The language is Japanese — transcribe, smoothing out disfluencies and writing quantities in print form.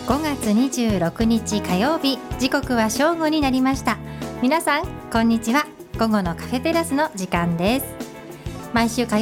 5月26日火曜日、時刻は正午になりました。皆さんこんにちは。午後のカフェテラスの時間です。毎週火